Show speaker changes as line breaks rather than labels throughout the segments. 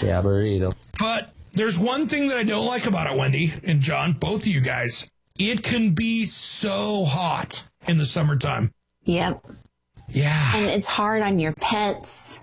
Yeah, burrito.
But there's one thing that I don't like about it, Wendy and John, both of you guys. It can be so hot in the summertime.
Yep.
Yeah.
And it's hard on your pets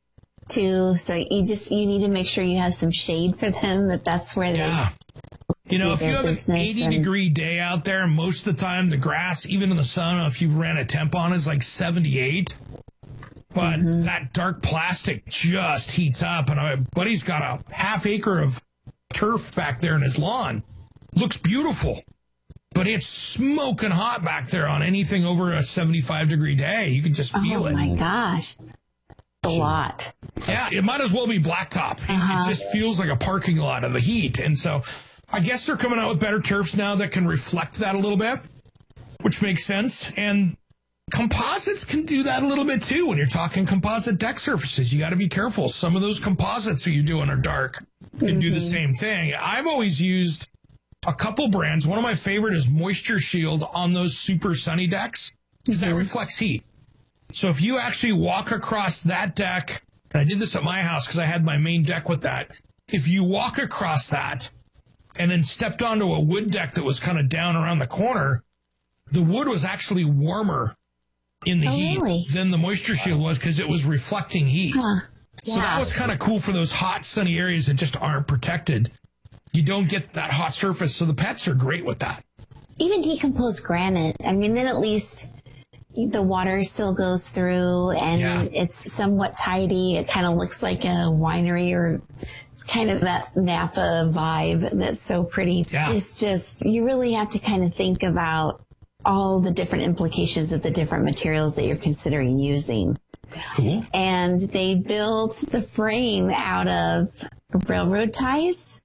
too. So you need to make sure you have some shade for them, that's where they
You know, if you have an 80-degree day out there, most of the time the grass, even in the sun, if you ran a temp on, is like 78. But that dark plastic just heats up. And my buddy's got a half acre of turf back there in his lawn. Looks beautiful. But it's smoking hot back there on anything over a 75-degree day. You can just feel it.
Oh, my gosh. A lot.
Yeah, it might as well be blacktop. It just feels like a parking lot of the heat. And so I guess they're coming out with better turfs now that can reflect that a little bit, which makes sense. And composites can do that a little bit too. When you're talking composite deck surfaces, you got to be careful. Some of those composites that you're doing are dark. Can do the same thing. I've always used a couple brands. One of my favorite is Moisture Shield on those super sunny decks because that reflects heat. So if you actually walk across that deck, and I did this at my house because I had my main deck with that. If you walk across that and then stepped onto a wood deck that was kind of down around the corner, the wood was actually warmer in the heat than the Moisture Shield was because it was reflecting heat. So that was kind of cool for those hot, sunny areas that just aren't protected. You don't get that hot surface, so the pets are great with that.
Even decomposed granite. I mean, then at least the water still goes through and it's somewhat tidy. It kind of looks like a winery, or it's kind of that Napa vibe that's so pretty. Yeah. It's just, you really have to kind of think about all the different implications of the different materials that you're considering using.
Cool.
And they built the frame out of railroad ties,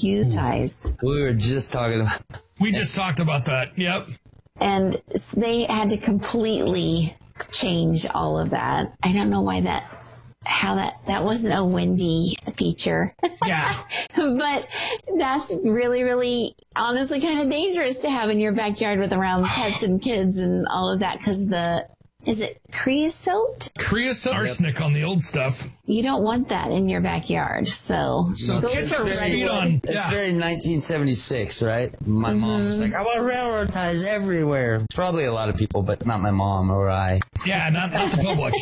ties.
We were just talking about.
We just talked about that. Yep.
And they had to completely change all of that. I don't know why that wasn't a Wendy feature.
Yeah.
But that's really, really honestly kind of dangerous to have in your backyard with around pets and kids and all of that, because is it creosote?
Creosote, arsenic on the old stuff.
You don't want that in your backyard. So
kids are speed on.
It's very 1976, right? My mom was like, I want railroad ties everywhere. It's probably a lot of people, but not my mom or I.
Yeah, not the public.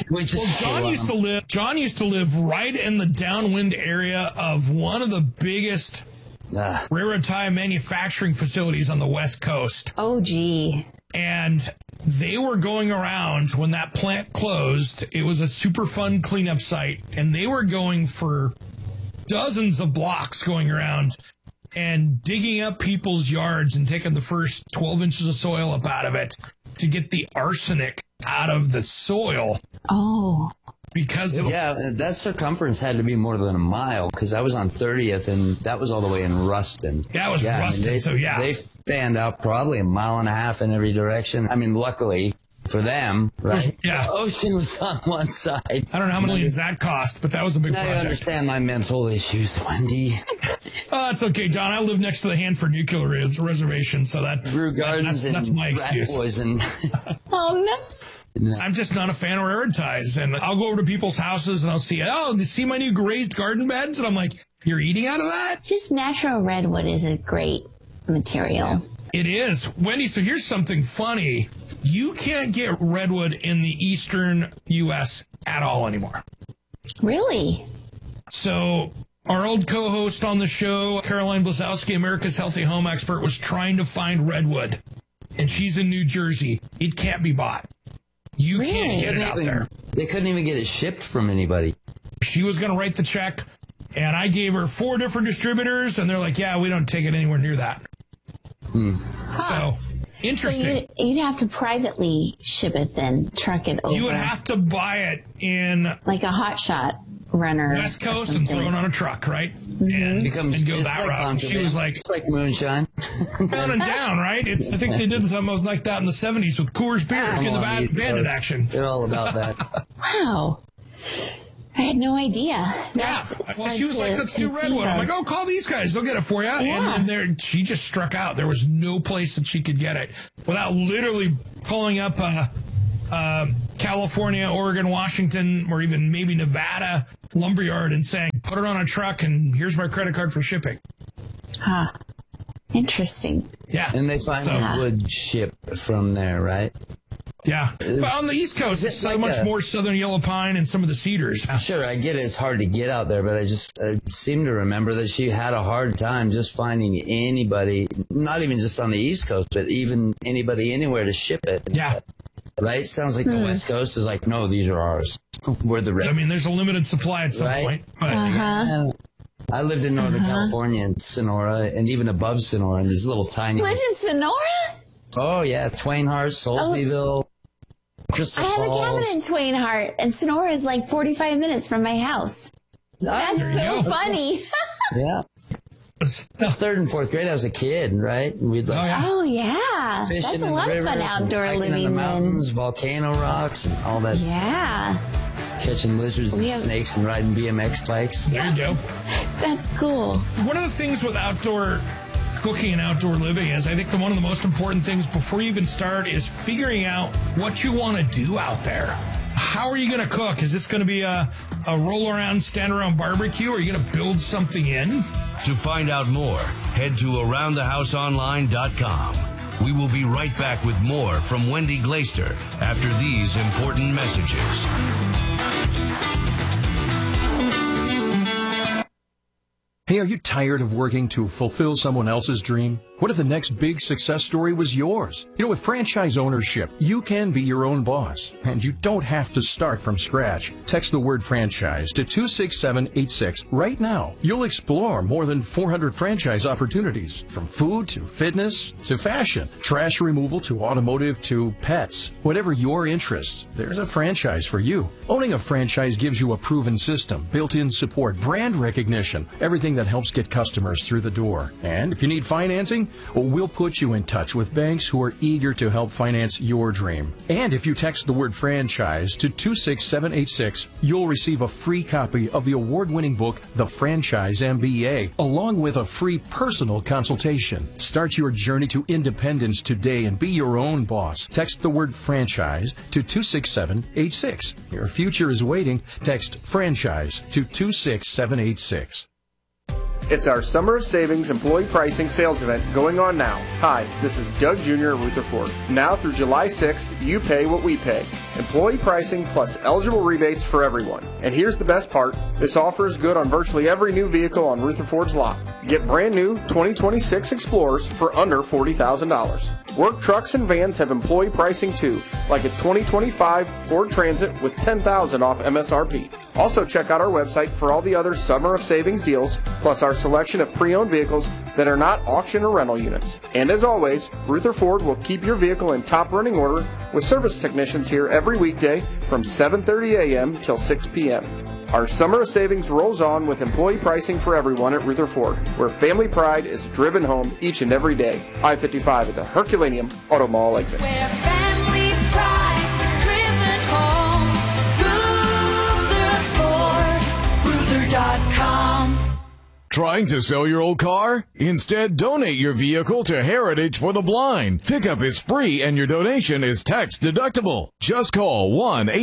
John used to live right in the downwind area of one of the biggest railroad tie manufacturing facilities on the West Coast.
Oh, gee.
And they were going around when that plant closed. It was a super fun cleanup site, and they were going for dozens of blocks going around and digging up people's yards and taking the first 12 inches of soil up out of it to get the arsenic out of the soil.
Oh.
Because
that circumference had to be more than a mile, because I was on 30th and that was all the way in Ruston.
Yeah, it was Ruston.
They fanned out probably a mile and a half in every direction. I mean, luckily for them, right?
Yeah.
The ocean was on one side.
I don't know how many millions that cost, but that was a big project.
I understand my mental issues, Wendy.
It's okay, John. I live next to the Hanford Nuclear Reservation, so that's my excuse.
Poison.
Oh, no.
I'm just not a fan of railroad ties, and I'll go over to people's houses and I'll see my new raised garden beds, and I'm like, you're eating out of that?
Just natural redwood is a great material.
It is. Wendy, so here's something funny. You can't get redwood in the eastern U.S. at all anymore.
Really?
So our old co-host on the show, Caroline Blazowski, America's Healthy Home Expert, was trying to find redwood, and she's in New Jersey. It can't be bought. You can't get it out there.
They couldn't even get it shipped from anybody.
She was going to write the check, and I gave her 4 different distributors, and they're like, yeah, we don't take it anywhere near that. So, interesting.
So you'd have to privately ship it then, truck it over.
You would have to buy it in...
like a hot shot runner.
West Coast and throw it on a truck, right? And go that route. She was like...
It's like moonshine.
Down and down, right? I think they did something like that in the 70s with Coors Beer in the Bandit action.
They're all about that.
Wow. I had no idea.
She was like, let's do redwood. I'm like, call these guys. They'll get it for you.
Yeah.
And then she just struck out. There was no place that she could get it without literally calling up California, Oregon, Washington, or even maybe Nevada lumberyard and saying, put it on a truck, and here's my credit card for shipping.
Huh. Interesting.
Yeah.
And they finally would ship from there, right?
Yeah. But on the East Coast, it's so much more southern yellow pine and some of the cedars.
Sure, I get it. It's hard to get out there, but I seem to remember that she had a hard time just finding anybody, not even just on the East Coast, but even anybody anywhere to ship it.
Yeah.
Right? Sounds like the West Coast is like, no, these are ours. We're the rest.
I mean, there's a limited supply at some point. But
I lived in Northern California and Sonora, and even above Sonora, and these little tiny...
Lived in Sonora?
Oh, yeah. Twain Harte, Soulsbyville, Crystal Falls.
I have a cabin in Twain Harte, and Sonora is like 45 minutes from my house. That's so funny.
Yeah. Third and fourth grade, I was a kid, right? And we'd
oh yeah,
fishing
that's a lot of fun outdoor living.
In the mountains, volcano rocks, and all that.
Yeah.
Catching lizards and snakes and riding BMX bikes.
There you go.
That's cool.
One of the things with outdoor cooking and outdoor living is, I think one of the most important things before you even start is figuring out what you want to do out there. How are you going to cook? Is this going to be a roll around, stand around barbecue, or are you going to build something in?
To find out more, head to AroundTheHouseOnline.com. We will be right back with more from Wendy Glaister after these important messages.
Hey, are you tired of working to fulfill someone else's dream? What if the next big success story was yours? You know, with franchise ownership, you can be your own boss, and you don't have to start from scratch. Text the word franchise to 26786 right now. You'll explore more than 400 franchise opportunities, from food to fitness to fashion, trash removal to automotive to pets. Whatever your interests, there's a franchise for you. Owning a franchise gives you a proven system, built-in support, brand recognition, everything that helps get customers through the door. And if you need financing, well, we'll put you in touch with banks who are eager to help finance your dream. And if you text the word franchise to 26786, you'll receive a free copy of the award-winning book, The Franchise MBA, along with a free personal consultation. Start your journey to independence today and be your own boss. Text the word franchise to 26786. Your future is waiting. Text franchise to 26786.
It's our Summer of Savings employee pricing sales event going on now. Hi, this is Doug Jr. at Rutherford. Now through July 6th, you pay what we pay. Employee pricing plus eligible rebates for everyone. And here's the best part. This offer is good on virtually every new vehicle on Rutherford's lot. Get brand new 2026 Explorers for under $40,000. Work trucks and vans have employee pricing too, like a 2025 Ford Transit with $10,000 off MSRP. Also check out our website for all the other Summer of Savings deals, plus our selection of pre-owned vehicles that are not auction or rental units. And as always, Rutherford will keep your vehicle in top running order with service technicians here every weekday from 7:30 a.m. till 6 p.m. Our Summer of Savings rolls on with employee pricing for everyone at Rutherford, where family pride is driven home each and every day. I-55 at the Herculaneum Auto Mall Lakeland.
Where family pride is driven home. Rutherford.com.
Trying to sell your old car? Instead, donate your vehicle to Heritage for the Blind. Pickup is free and your donation is tax deductible. Just call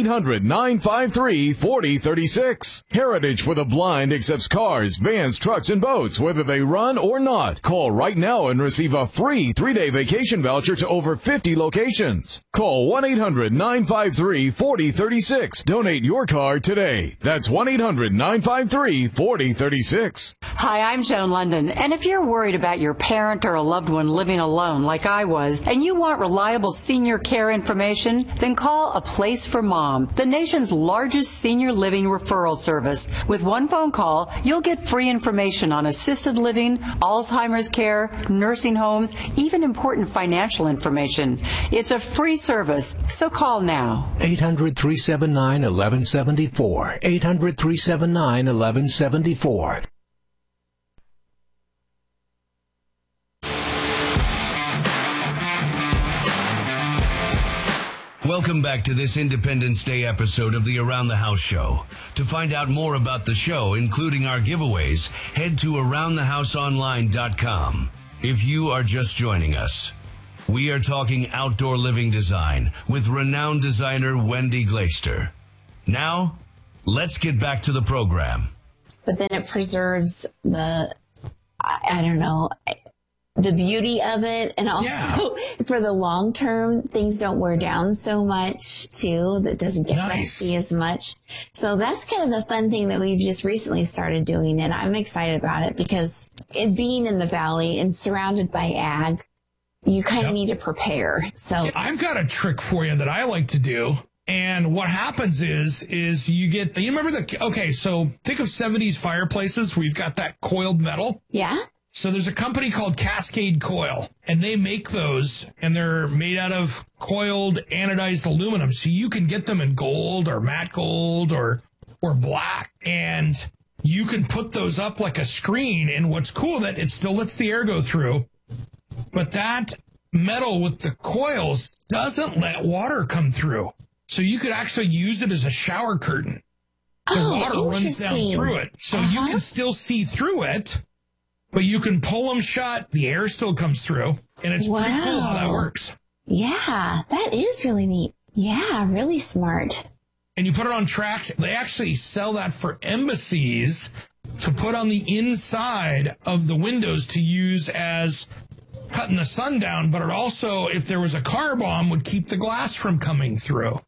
1-800-953-4036. Heritage for the Blind accepts cars, vans, trucks, and boats, whether they run or not. Call right now and receive a free 3-day vacation voucher to over 50 locations. Call 1-800-953-4036. Donate your car today. That's 1-800-953-4036.
Hi, I'm Joan London, and if you're worried about your parent or a loved one living alone like I was, and you want reliable senior care information, then call A Place for Mom, the nation's largest senior living referral service. With one phone call, you'll get free information on assisted living, Alzheimer's care, nursing homes, even important financial information. It's a free service, so call now.
800-379-1174. 800-379-1174.
Welcome back to this Independence Day episode of the Around the House Show. To find out more about the show, including our giveaways, head to AroundTheHouseOnline.com. If you are just joining us, we are talking outdoor living design with renowned designer Wendy Glaister. Now, let's get back to the program.
but then it preserves I don't know, the beauty of it. And also for the long term, things don't wear down so much too. That doesn't get rusty as much. So that's kind of the fun thing that we've just recently started doing. And I'm excited about it because it being in the valley and surrounded by ag, you kind of need to prepare. So
I've got a trick for you that I like to do. And what happens is you remember so think of 70s fireplaces where you've got that coiled metal.
Yeah.
So there's a company called Cascade Coil, and they make those, and they're made out of coiled anodized aluminum. So you can get them in gold or matte gold or black, and you can put those up like a screen. And what's cool that it still lets the air go through, but that metal with the coils doesn't let water come through. So you could actually use it as a shower curtain. The water runs down through it. So you can still see through it, but you can pull them shut. The air still comes through. And it's pretty cool how that works.
Yeah, that is really neat. Yeah, really smart.
And you put it on tracks. They actually sell that for embassies to put on the inside of the windows to use as cutting the sun down. But it also, if there was a car bomb, would keep the glass from coming through.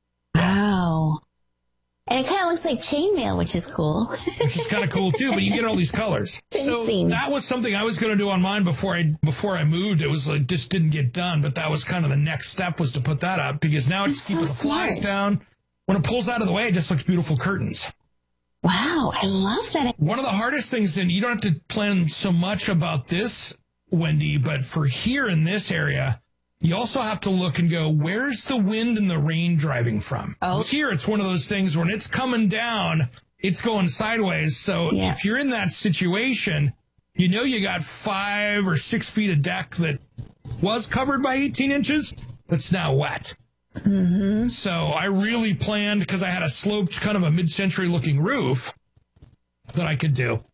Wow. And it kind of looks like chainmail, which is cool.
Which is kind of cool too, but you get all these colors. So that was something I was going to do on mine before I moved. It was like, just didn't get done, but that was kind of the next step, was to put that up, because now it's keeping the flies down. When it pulls out of the way, it just looks beautiful curtains.
Wow, I love that.
One of the hardest things, and you don't have to plan so much about this, Wendy, but for here in this area, you also have to look and go, where's the wind and the rain driving from? Here, it's one of those things when it's coming down, it's going sideways. So if you're in that situation, you know you got 5 or 6 feet of deck that was covered by 18 inches that's now wet. Mm-hmm. So I really planned, because I had a sloped kind of a mid-century looking roof that I could do.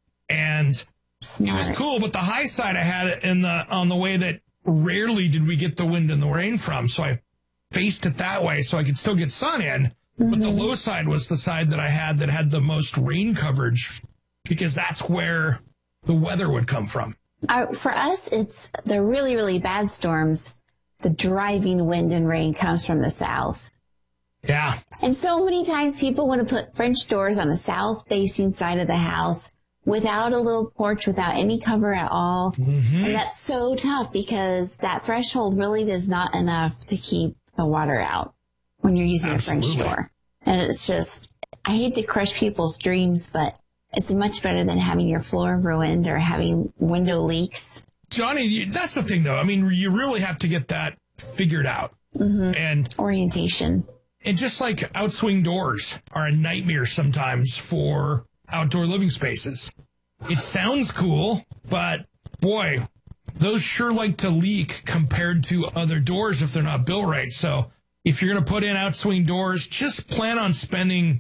And it was cool, but the high side I had it on the way that rarely did we get the wind and the rain from. So I faced it that way so I could still get sun in. Mm-hmm. But the low side was the side that I had that had the most rain coverage, because that's where the weather would come from.
For us, it's the really, really bad storms. The driving wind and rain comes from the south.
Yeah. And
so many times people want to put French doors on the south facing side of the house without a little porch, without any cover at all. Mm-hmm. And that's so tough, because that threshold really is not enough to keep the water out when you're using a French door. And it's just, I hate to crush people's dreams, but it's much better than having your floor ruined or having window leaks.
Johnny, that's the thing, though. I mean, you really have to get that figured out. Mm-hmm. And
orientation.
And just like outswing doors are a nightmare sometimes for outdoor living spaces. It sounds cool, but boy, those sure like to leak compared to other doors if they're not built right. So if you're going to put in outswing doors, just plan on spending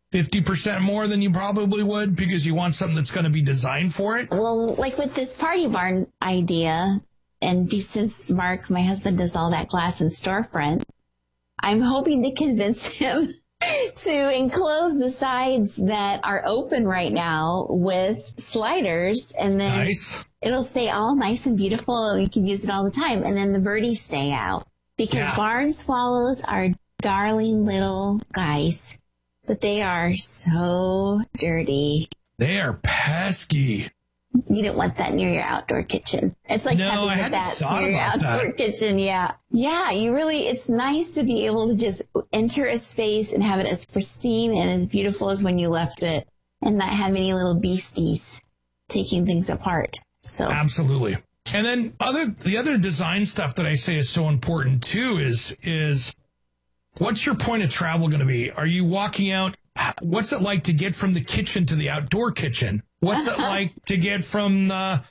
50% more than you probably would, because you want something that's going to be designed for it.
Well, like with this party barn idea, and since Mark, my husband, does all that glass and storefront, I'm hoping to convince him to enclose the sides that are open right now with sliders, and then it'll stay all nice and beautiful, and we can use it all the time. And then the birdies stay out, because barn swallows are darling little guys, but they are so dirty.
They are pesky.
You don't want that near your outdoor kitchen. It's like having the bats near your outdoor kitchen. Yeah. Yeah. It's nice to be able to just enter a space and have it as pristine and as beautiful as when you left it, and not have any little beasties taking things apart. So
absolutely. And then the other design stuff that I say is so important too is what's your point of travel going to be? Are you walking out? What's it like to get from the kitchen to the outdoor kitchen? What's it like to get from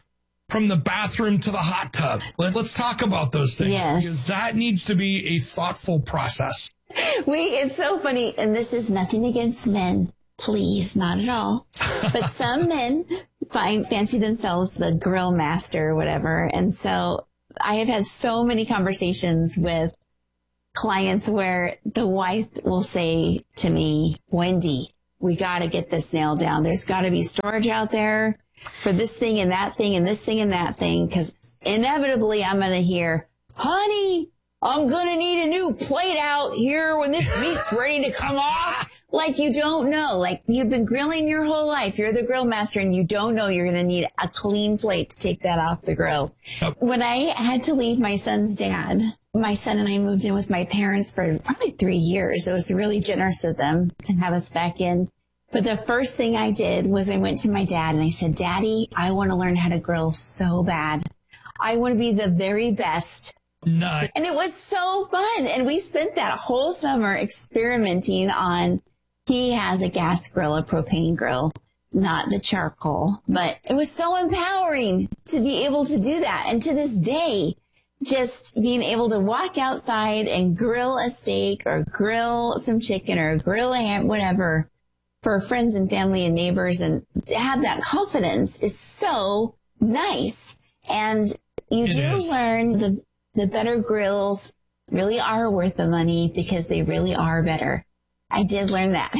the bathroom to the hot tub? Let's talk about those things.
Yes.
Because that needs to be a thoughtful process.
It's so funny, and this is nothing against men. Please, not at all. But some men fancy themselves the grill master or whatever. And so I have had so many conversations with clients where the wife will say to me, Wendy, we got to get this nailed down. There's got to be storage out there for this thing and that thing and this thing and that thing. Because inevitably I'm going to hear, honey, I'm going to need a new plate out here when this meat's ready to come off. Like you don't know, like you've been grilling your whole life. You're the grill master and you don't know you're going to need a clean plate to take that off the grill. Yep. When I had to leave my son's dad, my son and I moved in with my parents for probably 3 years. It was really generous of them to have us back in. But the first thing I did was I went to my dad and I said, Daddy, I want to learn how to grill so bad. I want to be the very best.
Nice.
And it was so fun. And we spent that whole summer experimenting on. He has a gas grill, a propane grill, not the charcoal, but it was so empowering to be able to do that. And to this day, just being able to walk outside and grill a steak or grill some chicken or grill a ham, whatever, for friends and family and neighbors and have that confidence is so nice. And you learn the better grills really are worth the money because they really are better. I did learn that.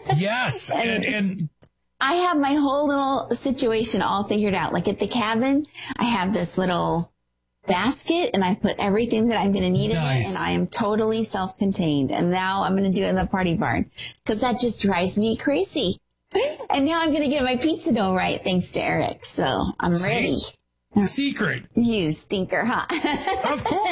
Yes. and
I have my whole little situation all figured out. Like at the cabin, I have this little basket and I put everything that I'm going to need in it and I am totally self-contained. And now I'm going to do it in the party barn because that just drives me crazy. And now I'm going to get my pizza dough right thanks to Eric. So I'm ready.
Secret.
You stinker, huh?
Of course.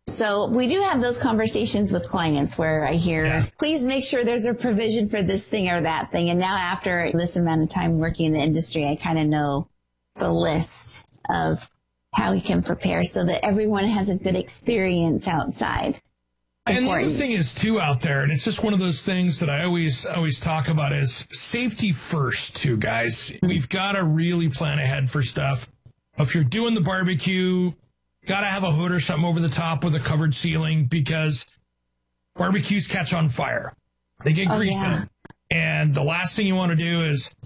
So we do have those conversations with clients where I hear, please make sure there's a provision for this thing or that thing. And now after this amount of time working in the industry, I kind of know the list of how we can prepare so that everyone has a good experience outside.
And the other thing is too out there, and it's just one of those things that I always talk about is safety first too, guys. We've got to really plan ahead for stuff. If you're doing the barbecue, got to have a hood or something over the top with a covered ceiling because barbecues catch on fire. They get grease in them. And the last thing you want to do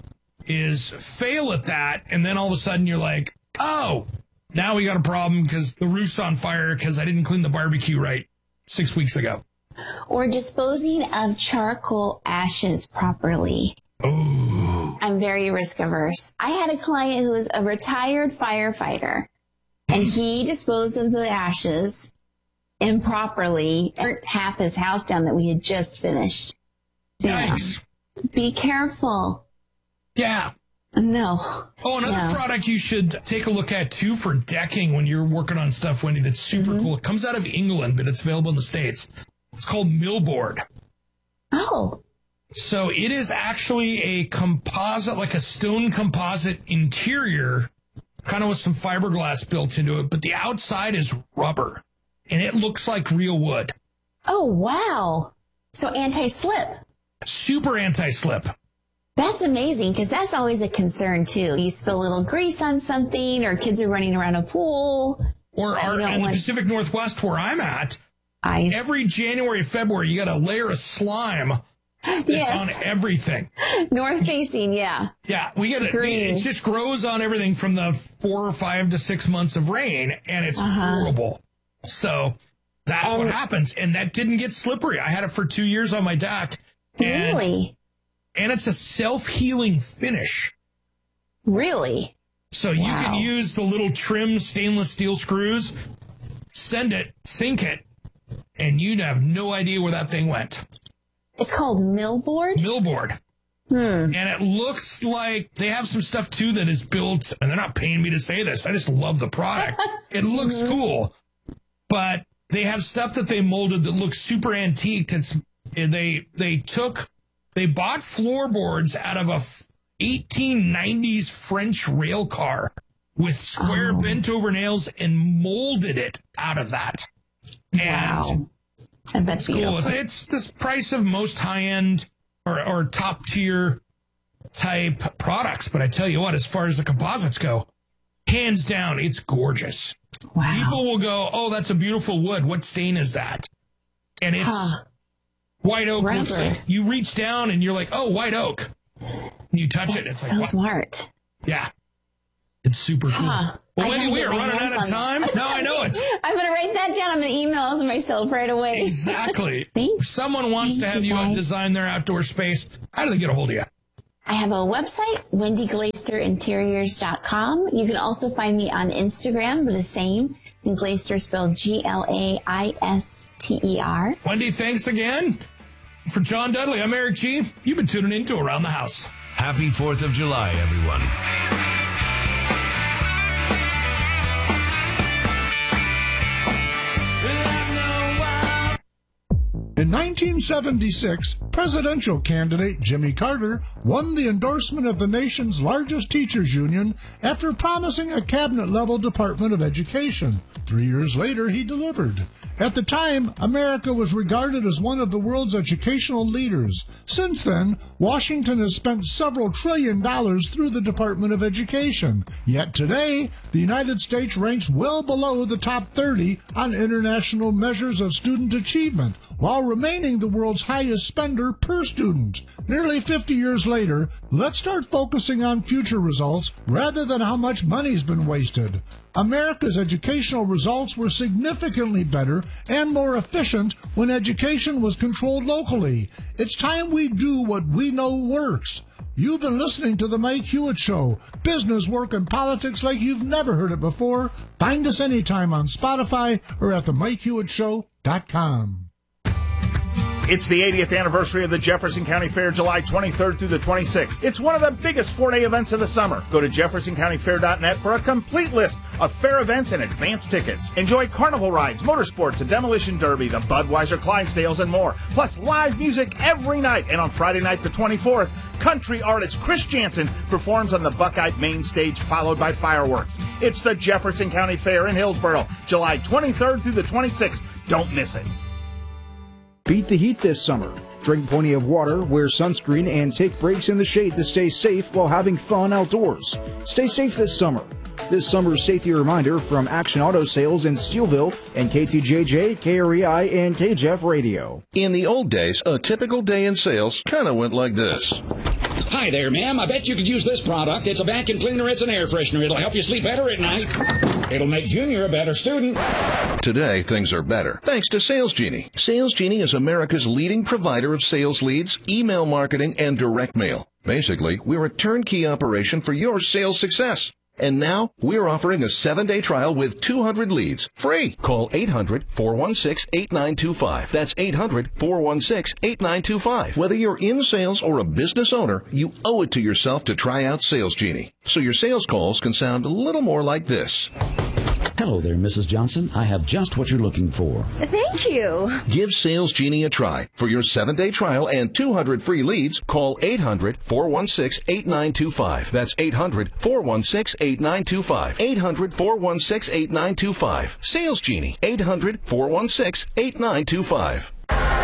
is fail at that. And then all of a sudden you're like, oh, now we got a problem because the roof's on fire because I didn't clean the barbecue right 6 weeks ago.
Or disposing of charcoal ashes properly.
Ooh.
I'm very risk averse. I had a client who was a retired firefighter. And he disposed of the ashes improperly, burnt half his house down that we had just finished.
Yikes.
Be careful.
Yeah.
No.
Oh, another product you should take a look at, too, for decking when you're working on stuff, Wendy, that's super cool. It comes out of England, but it's available in the States. It's called Millboard.
Oh.
So it is actually a composite, like a stone composite interior, kind of with some fiberglass built into it, but the outside is rubber, and it looks like real wood.
Oh, wow. So anti-slip.
Super anti-slip.
That's amazing, because that's always a concern, too. You spill a little grease on something, or kids are running around a pool.
Or in the Pacific Northwest, where I'm at,
ice.
Every January, February, you got a layer of slime that's on everything.
North facing, yeah.
Yeah, we get it. It just grows on everything from the 4 or 5 to 6 months of rain, and it's horrible. So that's what happens. And that didn't get slippery. I had it for 2 years on my deck.
Really?
And it's a self-healing finish.
Really?
So you can use the little trim stainless steel screws, send it, sink it, and you'd have no idea where that thing went.
It's called Millboard?
Millboard. And it looks like they have some stuff, too, that is built, and they're not paying me to say this. I just love the product. It looks cool. But they have stuff that they molded that looks super antique. They bought floorboards out of a 1890s French rail car with square bent over nails and molded it out of that. And
I bet
it's cool. It's the price of most high-end or top-tier type products. But I tell you what, as far as the composites go, hands down, it's gorgeous.
Wow.
People will go, oh, that's a beautiful wood. What stain is that? And it's white oak. Looks like, you reach down and you're like, oh, white oak. And you touch it. It's
so
like,
smart.
Yeah. It's super cool.
Huh.
Well, Wendy, we are running out of time. Now I know it.
I'm going to write that down. I'm going to email it to myself right away.
Exactly.
Thanks.
If someone wants to have you design their outdoor space, how do they get a hold of you?
I have a website, WendyGlaisterInteriors.com. You can also find me on Instagram with the same, and Glaister spelled Glaister.
Wendy, thanks again. For John Dudley, I'm Eric G. You've been tuning in to Around the House.
Happy 4th of July, everyone.
In 1976, presidential candidate Jimmy Carter won the endorsement of the nation's largest teachers union after promising a cabinet-level Department of Education. 3 years later, he delivered. At the time, America was regarded as one of the world's educational leaders. Since then, Washington has spent several $1 trillion through the Department of Education. Yet today, the United States ranks well below the top 30 on international measures of student achievement, while remaining the world's highest spender per student. Nearly 50 years later, let's start focusing on future results rather than how much money's been wasted. America's educational results were significantly better and more efficient when education was controlled locally. It's time we do what we know works. You've been listening to The Mike Hewitt Show, business, work, and politics like you've never heard it before. Find us anytime on Spotify or at themikehewittShow.com.
It's the 80th anniversary of the Jefferson County Fair, July 23rd through the 26th. It's one of the biggest four-day events of the summer. Go to jeffersoncountyfair.net for a complete list of fair events and advance tickets. Enjoy carnival rides, motorsports, a demolition derby, the Budweiser Clydesdales, and more. Plus live music every night. And on Friday night, the 24th, country artist Chris Jansen performs on the Buckeye main stage, followed by fireworks. It's the Jefferson County Fair in Hillsboro, July 23rd through the 26th. Don't miss it.
Beat the heat this summer. Drink plenty of water, wear sunscreen, and take breaks in the shade to stay safe while having fun outdoors. Stay safe this summer. This summer's safety reminder from Action Auto Sales in Steelville and KTJJ, KREI, and KJEF Radio.
In the old days, a typical day in sales kind of went like this.
Hi there, ma'am. I bet you could use this product. It's a vacuum cleaner. It's an air freshener. It'll help you sleep better at night. It'll make Junior a better student.
Today, things are better, thanks to Sales Genie. Sales Genie is America's leading provider of sales leads, email marketing, and direct mail. Basically, we're a turnkey operation for your sales success. And now, we're offering a 7-day trial with 200 leads, free. Call 800-416-8925. That's 800-416-8925. Whether you're in sales or a business owner, you owe it to yourself to try out Sales Genie, so your sales calls can sound a little more like this.
Hello there, Mrs. Johnson. I have just what you're looking for.
Thank you.
Give Sales Genie a try. For your 7-day trial and 200 free leads, call 800-416-8925. That's 800-416-8925. 800-416-8925. Sales Genie. 800-416-8925.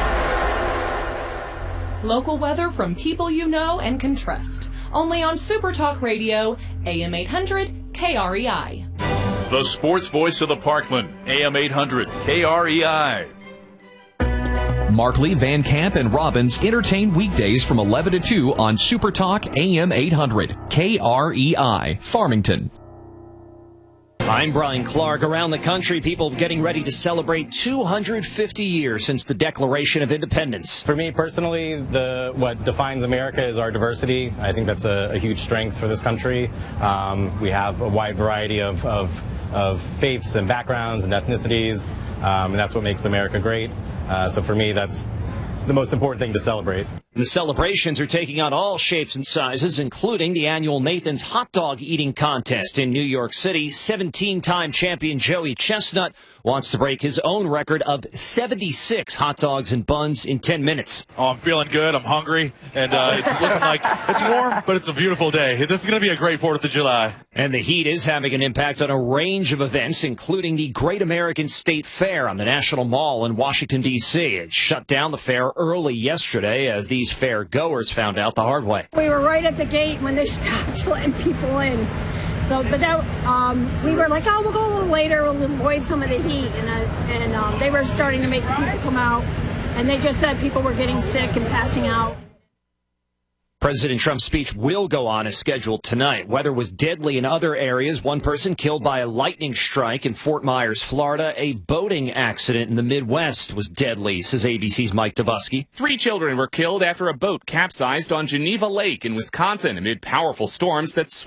Local weather from people you know and can trust. Only on Super Talk Radio, AM 800 KREI.
The sports voice of the Parkland, AM 800 KREI.
Markley, Van Camp, and Robbins entertain weekdays from 11 to 2 on Super Talk AM 800 KREI, Farmington.
I'm Brian Clark. Around the country, people getting ready to celebrate 250 years since the Declaration of Independence.
For me personally, what defines America is our diversity. I think that's a huge strength for this country. We have a wide variety of faiths and backgrounds and ethnicities, and that's what makes America great. So for me, that's the most important thing to celebrate.
The celebrations are taking on all shapes and sizes, including the annual Nathan's Hot Dog Eating Contest in New York City. 17-time champion Joey Chestnut wants to break his own record of 76 hot dogs and buns in 10 minutes.
Oh, I'm feeling good. I'm hungry. And it's looking like it's warm, but it's a beautiful day. This is going to be a great 4th of July.
And the heat is having an impact on a range of events, including the Great American State Fair on the National Mall in Washington, D.C. It shut down the fair early yesterday as these fair goers found out the hard way.
We were right at the gate when they stopped letting people in. So, but that, we were like, oh, we'll go a little later, we'll avoid some of the heat. And they were starting to make the people come out. And they just said people were getting sick and passing out.
President Trump's speech will go on as scheduled tonight. Weather was deadly in other areas. One person killed by a lightning strike in Fort Myers, Florida. A boating accident in the Midwest was deadly, says ABC's Mike Dubusky.
3 children were killed after a boat capsized on Geneva Lake in Wisconsin amid powerful storms that